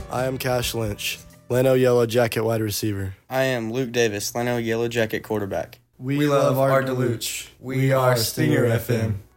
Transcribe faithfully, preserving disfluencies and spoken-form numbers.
I am Cash Lynch, Leno Yellow Jacket wide receiver. I am Luke Davis, Leno Yellow Jacket quarterback. We love Art DeLuch. We are Stinger F M.